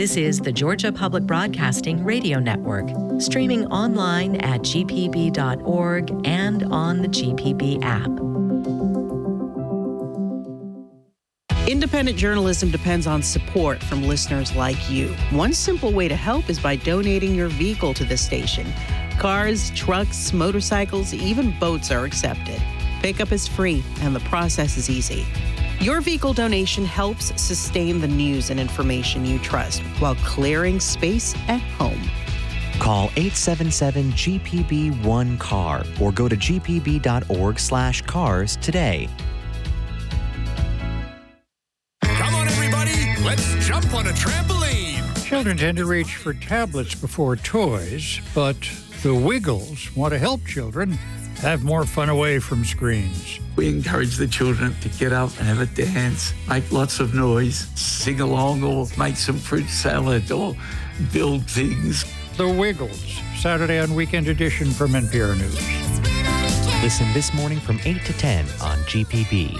This is the Georgia Public Broadcasting Radio Network, streaming online at gpb.org and on the GPB app. Independent journalism depends on support from listeners like you. One simple way to help is by donating your vehicle to the station. Cars, trucks, motorcycles, even boats are accepted. Pickup is free and the process is easy. Your vehicle donation helps sustain the news and information you trust while clearing space at home. Call 877-GPB-1-CAR or go to gpb.org/cars today. Come on, everybody, let's jump on a trampoline. Children tend to reach for tablets before toys, but the Wiggles want to help children have more fun away from screens. We encourage the children to get up and have a dance, make lots of noise, sing along or make some fruit salad or build things. The Wiggles, Saturday on Weekend Edition from NPR News. Listen this morning from 8 to 10 on GPB.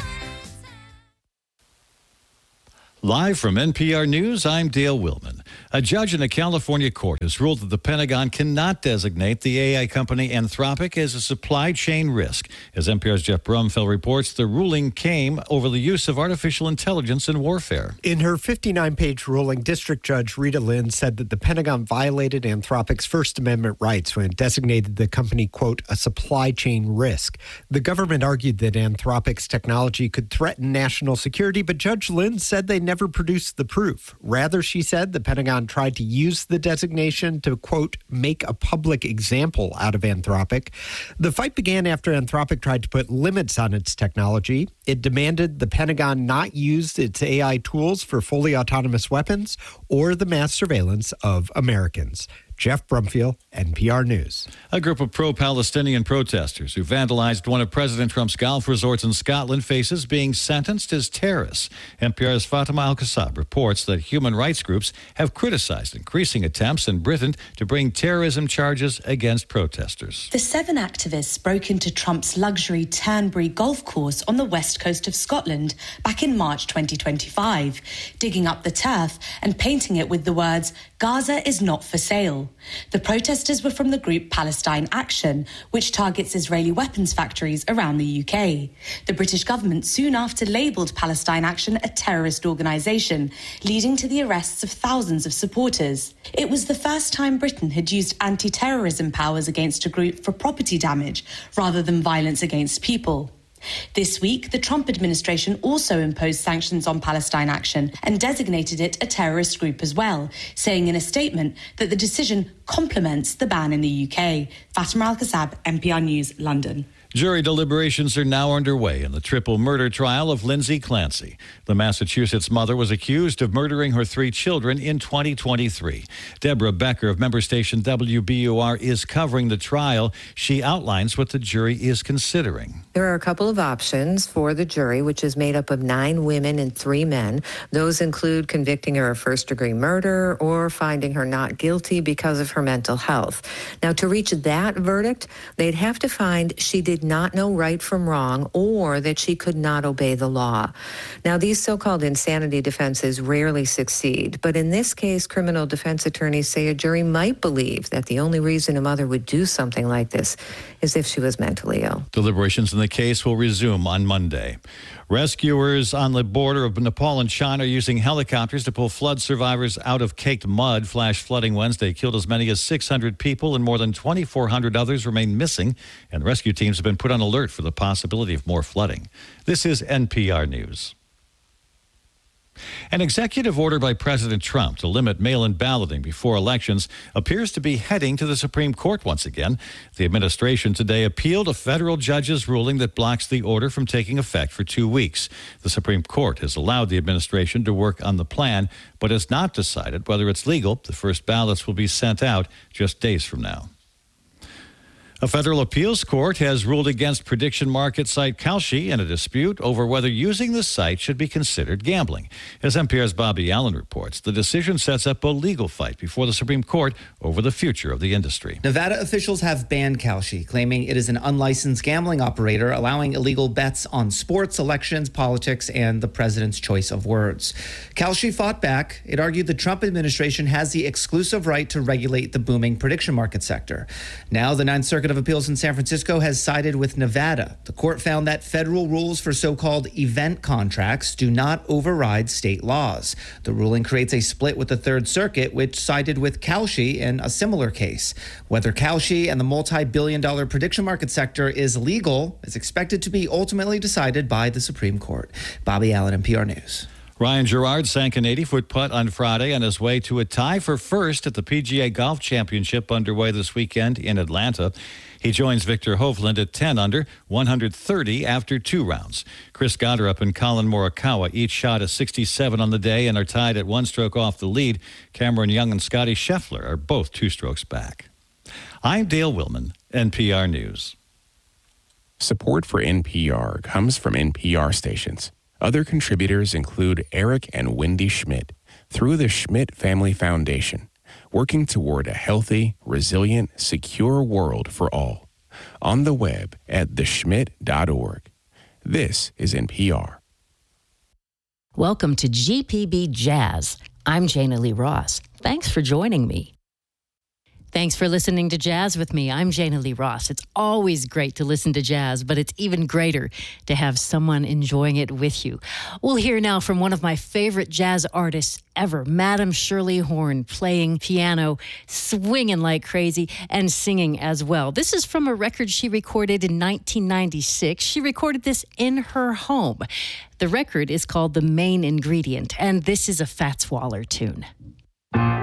Live from NPR News, I'm Dale Willman. A judge in a California court has ruled that the Pentagon cannot designate the AI company Anthropic as a supply chain risk. As NPR's Jeff Brumfeld reports, the ruling came over the use of artificial intelligence in warfare. In her 59-page ruling, District Judge Rita Lynn said that the Pentagon violated Anthropic's First Amendment rights when it designated the company, quote, a supply chain risk. The government argued that Anthropic's technology could threaten national security, but Judge Lynn said they never produced the proof. Rather, she said, the Pentagon tried to use the designation to, quote, make a public example out of Anthropic. The fight began after Anthropic tried to put limits on its technology. It demanded the Pentagon not use its AI tools for fully autonomous weapons or the mass surveillance of Americans. Jeff Brumfield, NPR News. A group of pro-Palestinian protesters who vandalized one of President Trump's golf resorts in Scotland faces being sentenced as terrorists. NPR's Fatima Al-Kassab reports that human rights groups have criticized increasing attempts in Britain to bring terrorism charges against protesters. The 7 activists broke into Trump's luxury Turnberry golf course on the west coast of Scotland back in March 2025, digging up the turf and painting it with the words, "Gaza is not for sale." The protesters were from the group Palestine Action, which targets Israeli weapons factories around the UK. The British government soon after labelled Palestine Action a terrorist organisation, leading to the arrests of thousands of supporters. It was the first time Britain had used anti-terrorism powers against a group for property damage rather than violence against people. This week, the Trump administration also imposed sanctions on Palestine Action and designated it a terrorist group as well, saying in a statement that the decision complements the ban in the UK. Fatima Al-Kassab, NPR News, London. Jury deliberations are now underway in the triple murder trial of Lindsay Clancy. The Massachusetts mother was accused of murdering her 3 children in 2023. Deborah Becker of member station WBUR is covering the trial. She outlines what the jury is considering. There are a couple of options for the jury, which is made up of 9 women and 3 men. Those include convicting her of first-degree murder or finding her not guilty because of her mental health. Now, to reach that verdict, they'd have to find she did not know right from wrong or that she could not obey the law. Now, these so-called insanity defenses rarely succeed, but in this case, criminal defense attorneys say a jury might believe that the only reason a mother would do something like this is if she was mentally ill. Deliberations in the case will resume on Monday. Rescuers on the border of Nepal and China are using helicopters to pull flood survivors out of caked mud. Flash flooding Wednesday killed as many as 600 people and more than 2,400 others remain missing, and rescue teams have been put on alert for the possibility of more flooding. This is NPR News. An executive order by President Trump to limit mail-in balloting before elections appears to be heading to the Supreme Court once again. The administration today appealed a federal judge's ruling that blocks the order from taking effect for 2 weeks. The Supreme Court has allowed the administration to work on the plan, but has not decided whether it's legal. The first ballots will be sent out just days from now. A federal appeals court has ruled against prediction market site Kalshi in a dispute over whether using the site should be considered gambling. As NPR's Bobby Allen reports, the decision sets up a legal fight before the Supreme Court over the future of the industry. Nevada officials have banned Kalshi, claiming it is an unlicensed gambling operator, allowing illegal bets on sports, elections, politics, and the president's choice of words. Kalshi fought back. It argued the Trump administration has the exclusive right to regulate the booming prediction market sector. Now, the Ninth Circuit of Appeals in San Francisco has sided with Nevada. The court found that federal rules for so-called event contracts do not override state laws. The ruling creates a split with the Third Circuit, which sided with Kalshi in a similar case. Whether Kalshi and the multi-billion-dollar prediction market sector is legal is expected to be ultimately decided by the Supreme Court. Bobby Allen, NPR News. Ryan Gerard sank an 80-foot putt on Friday on his way to a tie for first at the PGA Golf Championship underway this weekend in Atlanta. He joins Victor Hovland at 10 under, 130 after 2 rounds. Chris Goddard and Colin Morikawa each shot a 67 on the day and are tied at 1 stroke off the lead. Cameron Young and Scotty Scheffler are both 2 strokes back. I'm Dale Willman, NPR News. Support for NPR comes from NPR stations. Other contributors include Eric and Wendy Schmidt through the Schmidt Family Foundation, working toward a healthy, resilient, secure world for all. On the web at theschmidt.org. This is NPR. Welcome to GPB Jazz. I'm Jana Lee Ross. Thanks for joining me. Thanks for listening to Jazz with me. I'm Jana Lee Ross. It's always great to listen to jazz, but it's even greater to have someone enjoying it with you. We'll hear now from one of my favorite jazz artists ever, Madame Shirley Horn, playing piano, swinging like crazy, and singing as well. This is from a record she recorded in 1996. She recorded this in her home. The record is called The Main Ingredient, and this is a Fats Waller tune.